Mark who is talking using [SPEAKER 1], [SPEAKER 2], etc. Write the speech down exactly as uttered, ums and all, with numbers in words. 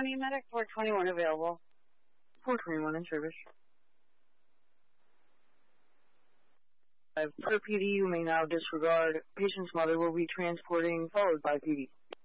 [SPEAKER 1] County Medic four twenty-one available.
[SPEAKER 2] four twenty-one in service. Per P D, you may now disregard. Patient's mother will be transporting, followed by P D.